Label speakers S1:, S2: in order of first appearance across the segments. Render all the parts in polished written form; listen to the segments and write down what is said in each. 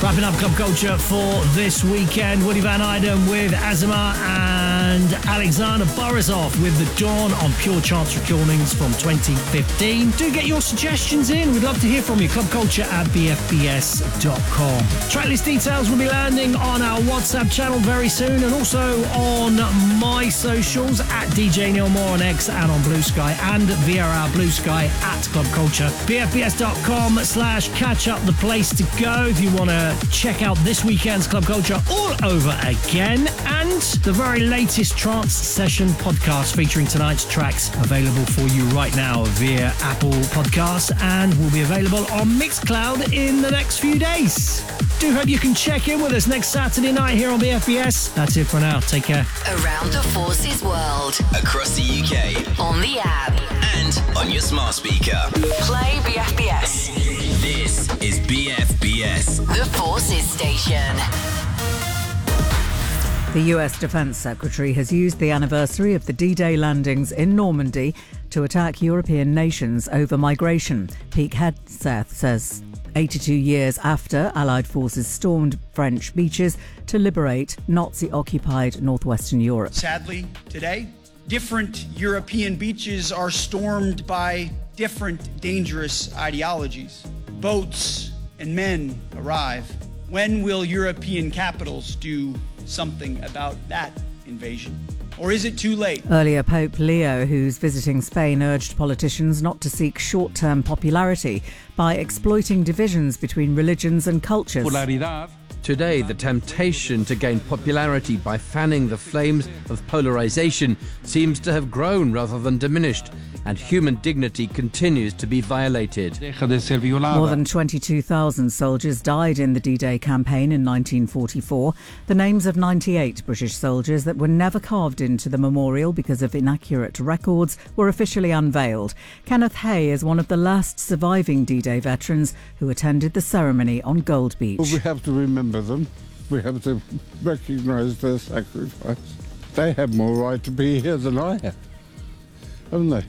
S1: Wrapping up Club Culture for this weekend, Woody Van Eyden with Azima and Alexander Borisov with The Dawn on Pure Chance recordings from 2015. Do get your suggestions in. We'd love to hear from you. clubculture@bfbs.com. Tracklist details will be landing on our WhatsApp channel very soon and also on my socials at DJ Neil Moore on X and on Blue Sky and via our Blue Sky at Club Culture. bfbs.com/catch up, the place to go if you want to check out this weekend's Club Culture all over again, and the very latest Trance Session podcast featuring tonight's tracks available for you right now via Apple Podcasts and will be available on Mixcloud in the next few days. Do hope you can check in with us next Saturday night here on BFBS. That's it for now. Take care.
S2: Around the Forces world.
S3: Across the UK.
S2: On the app.
S3: And on your smart speaker.
S2: Play BFBS.
S3: This is BFBS.
S2: The Forces Station.
S4: The US Defence Secretary has used the anniversary of the D-Day landings in Normandy to attack European nations over migration. Pete Hegseth says 82 years after Allied forces stormed French beaches to liberate Nazi-occupied northwestern Europe.
S5: Sadly, today, different European beaches are stormed by different dangerous ideologies. Boats and men arrive. When will European capitals do something about that invasion? Or is it too late?
S4: Earlier, Pope Leo, who's visiting Spain, urged politicians not to seek short-term popularity by exploiting divisions between religions and cultures.
S6: Today, the temptation to gain popularity by fanning the flames of polarization seems to have grown rather than diminished, and human dignity continues to be violated.
S4: More than 22,000 soldiers died in the D-Day campaign in 1944. The names of 98 British soldiers that were never carved into the memorial because of inaccurate records were officially unveiled. Kenneth Hay is one of the last surviving D-Day veterans who attended the ceremony on Gold Beach.
S7: Well, we have to remember them. We have to recognise their sacrifice. They have more right to be here than I have, haven't they?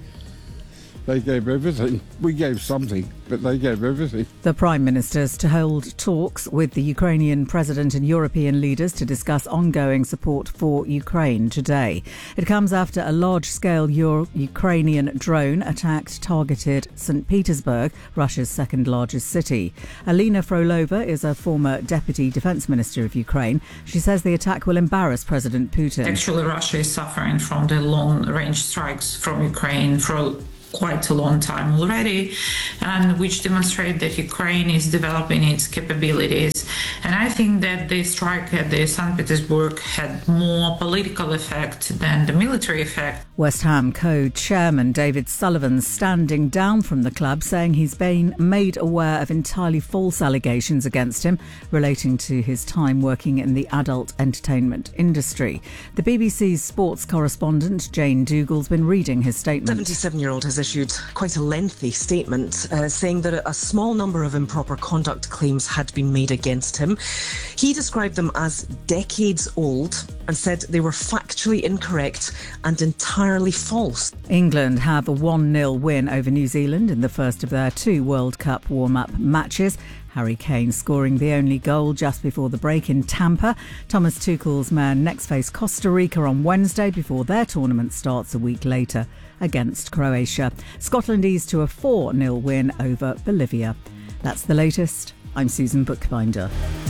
S7: They gave everything. We gave something, but they gave everything.
S4: The Prime Minister's to hold talks with the Ukrainian President and European leaders to discuss ongoing support for Ukraine today. It comes after a large-scale Ukrainian drone targeted St. Petersburg, Russia's second-largest city. Alina Frolova is a former Deputy Defence Minister of Ukraine. She says the attack will embarrass President Putin.
S8: Actually, Russia is suffering from the long-range strikes from Ukraine for quite a long time already, and which demonstrate that Ukraine is developing its capabilities. And I think that the strike at the St. Petersburg had more political effect than the military effect.
S4: West Ham co-chairman David Sullivan standing down from the club, saying he's been made aware of entirely false allegations against him relating to his time working in the adult entertainment industry. The BBC's sports correspondent Jane Dougal's been reading his statement.
S9: 77-year-old has issued quite a lengthy statement saying that a small number of improper conduct claims had been made against him. He described them as decades old and said they were factually incorrect and entirely false.
S4: England have a 1-0 win over New Zealand in the first of their 2 World Cup warm-up matches. Harry Kane scoring the only goal just before the break in Tampa. Thomas Tuchel's men next face Costa Rica on Wednesday before their tournament starts a week later against Croatia. Scotland eased to a 4-0 win over Bolivia. That's the latest. I'm Susan Bookbinder.